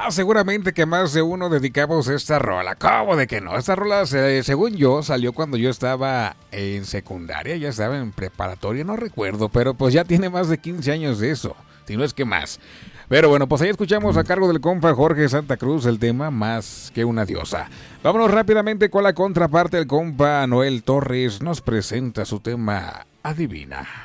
seguramente que más de uno dedicamos esta rola. ¿Cómo de que no? Esta rola, según yo, salió cuando yo estaba en secundaria, ya estaba en preparatoria, no recuerdo, pero pues ya tiene más de 15 años de eso, si no es que más. Pero bueno, pues ahí escuchamos a cargo del compa Jorge Santa Cruz el tema Más que una diosa. Vámonos rápidamente con la contraparte. El compa Noel Torres nos presenta su tema Adivina.